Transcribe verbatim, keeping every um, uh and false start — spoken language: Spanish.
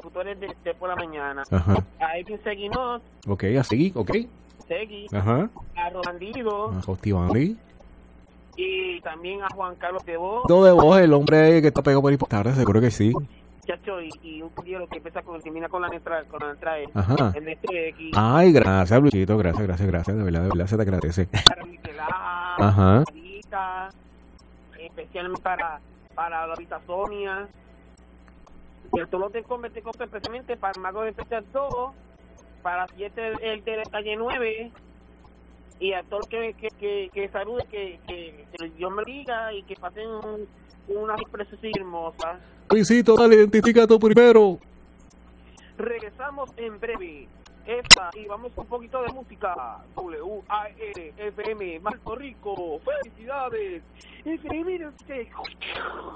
locutores de, de por la mañana. Ajá. A Edwin Seguinot. Ok, a Segui, ok. Segui. Ajá. A Rolandido. A Hostivandi. Y también a Juan Carlos de Voz. No, de Voz, el hombre que está pegado por ahí por tarde, seguro que sí. Chacho, y, y un poquito que empieza con, termina con la letra, con la letra E. Ajá. El de este X. Ay, gracias, Luchito, gracias, gracias, gracias, de verdad, de verdad, se te agradece. Para Miquelá, Ajá. Marita, especialmente para, para Lolita Sonia. Y el Tolo te come, te come especialmente para el Mago de Especial Todo, para siete el de la calle nueve, y a todos que, que, que, que salude, que, que, que Dios me diga y que pasen un, una sorpresa así hermosa. Luisito, dale, identifica tú primero. Regresamos en breve. Esta, y vamos con un poquito de música. W A R F M, Puerto Rico. ¡Felicidades! F M,